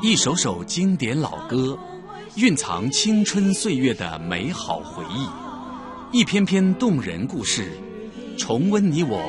一首首经典老歌，蕴藏青春岁月的美好回忆；一篇篇动人故事，重温你我